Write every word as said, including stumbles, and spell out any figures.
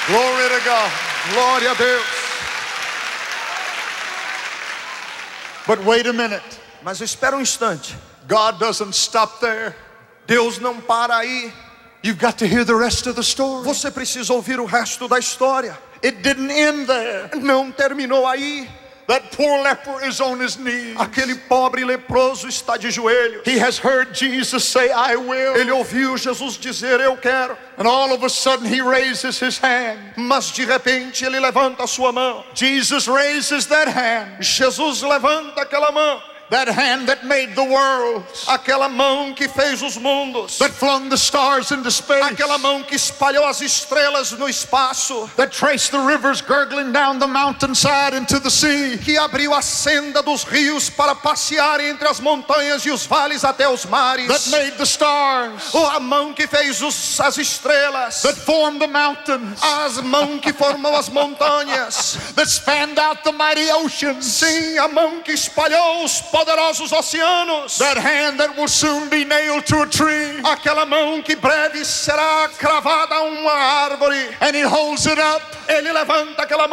Glory to God. Glória a Deus. But wait a minute. Mas espera um instante. God doesn't stop there. Deus não para aí. You've got to hear the rest of the story. Você precisa ouvir o resto da história. It didn't end there. Não terminou aí. That poor leper is on his knees. Aquele pobre leproso está de joelhos. He has heard Jesus say, I will. Ele ouviu Jesus dizer, eu quero. And all of a sudden he raises his hand. Mas de repente ele levanta a sua mão. Jesus raises that hand. Jesus levanta aquela mão. That hand that made the world. Aquela mão que fez os mundos. That flung the stars into space. Aquela mão que espalhou as estrelas no espaço. That traced the rivers gurgling down the mountainside into the sea. Que abriu a senda dos rios para passear entre as montanhas e os vales até os mares. That made the stars. Ou a mão que fez os, as estrelas. That formed the mountains. As mãos que formam as montanhas. That spanned out the mighty oceans. Sim, a mão que espalhou os poderosos oceanos. That hand that will soon be nailed to a tree. Aquela mão que breve será cravada a uma árvore. And he holds it up. Ele levanta aquela mão.